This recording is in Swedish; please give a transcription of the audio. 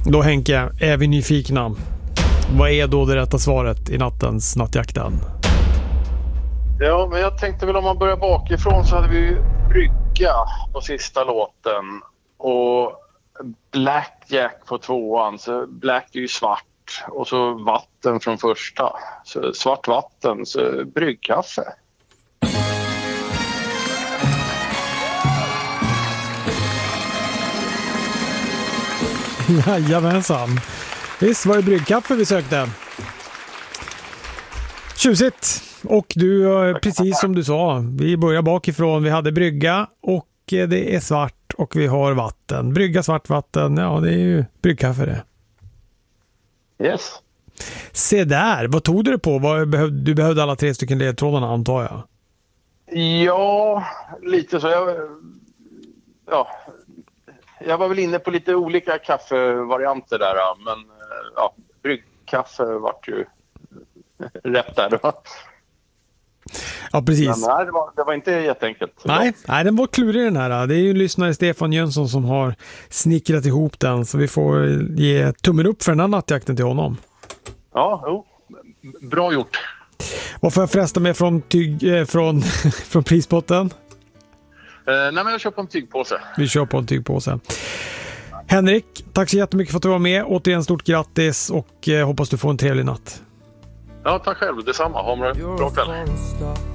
Då Henke, är vi nyfikna. Vad är då det rätta svaret i nattens Nattjakten? Ja, men jag tänkte väl om man börjar bakifrån så hade vi ju brygga på sista låten och Blackjack på tvåan. Så Black är ju svart och så vatten från första. Så svart vatten, så bryggkaffe. Jajamensan. Visst var det bryggkaffe vi sökte. Tjusigt. Och du, precis som du sa, vi börjar bakifrån. Vi hade brygga och det är svart och vi har vatten. Brygga, svart vatten, ja det är ju bryggkaffe det. Yes. Se där, vad tog du det på? Du behövde alla 3 stycken ledtrådarna antar jag. Ja, lite så. Jag var väl inne på lite olika kaffevarianter där, men ja, bryggkaffe vart ju rätt där då. Ja, precis. Men nej, det var inte jätteenkelt. Nej, den var klurig den här. Det är ju lyssnare Stefan Jönsson som har snickrat ihop den, så vi får ge tummen upp för den här nattjakten till honom. Ja, bra gjort. Vad får jag fresta med från prispotten? Nej, men jag köper en tygpåse. Vi kör på en tygpåse. Henrik, tack så jättemycket för att du var med. Återigen stort grattis och hoppas du får en trevlig natt. Ja, tack själv. Detsamma. Ha en bra kväll.